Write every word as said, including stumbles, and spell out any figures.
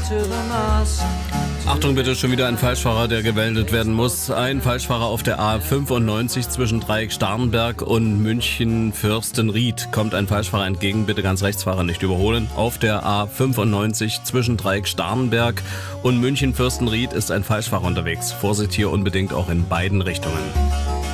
Achtung bitte, schon wieder ein Falschfahrer, der gemeldet werden muss. Ein Falschfahrer auf der A fünfundneunzig zwischen Dreieck Starnberg und München Fürstenried. Kommt ein Falschfahrer entgegen, bitte ganz rechts fahren, nicht überholen. Auf der A fünfundneunzig zwischen Dreieck Starnberg und München Fürstenried ist ein Falschfahrer unterwegs. Vorsicht hier unbedingt auch in beiden Richtungen.